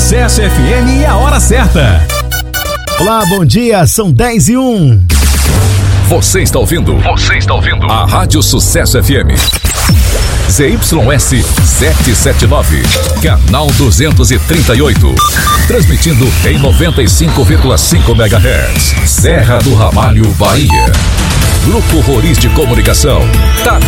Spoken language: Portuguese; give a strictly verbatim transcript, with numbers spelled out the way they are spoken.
Sucesso F M e a hora certa. Olá, bom dia, são dez e um. Você está ouvindo? Você está ouvindo? A Rádio Sucesso F M. Z Y S setecentos e setenta e nove, canal duzentos e trinta e oito. Transmitindo em noventa e cinco vírgula cinco megahertz. Serra do Ramalho, Bahia. Grupo Roriz de Comunicação. Tá